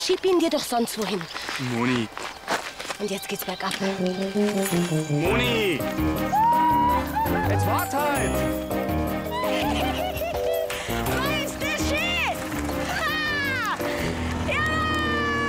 Schieb ihn dir doch sonst wohin. Moni. Und jetzt geht's bergab. Moni! Jetzt wart halt!